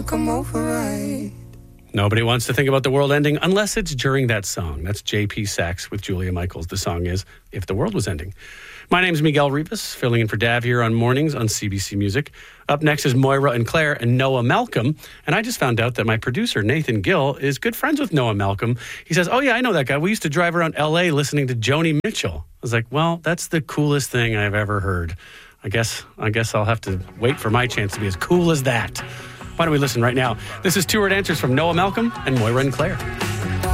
Come over right. Nobody wants to think about the world ending unless it's during that song. That's J.P. Sachs with Julia Michaels. The song is If the World Was Ending. My name's Miguel Rivas, filling in for Dav here on Mornings on CBC Music. Up next is Moira and Claire and Noah Malcolm. And I just found out that my producer, Nathan Gill, is good friends with Noah Malcolm. He says, oh yeah, I know that guy. We used to drive around L.A. listening to Joni Mitchell. I was like, well, that's the coolest thing I've ever heard. I guess I'll have to wait for my chance to be as cool as that. Why don't we listen right now? This is Two Word Answers from Noah Malcolm and Moira and Claire.